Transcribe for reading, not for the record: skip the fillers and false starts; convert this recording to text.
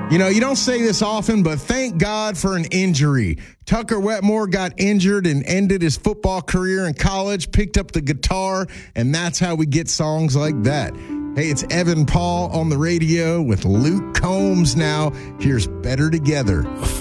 You know, you don't say this often, but thank God for an injury. Tucker Wetmore got injured and ended his football career in college, picked up the guitar, and that's how we get songs like that. Hey, it's Evan Paul on the radio with Luke Combs now. Here's Better Together.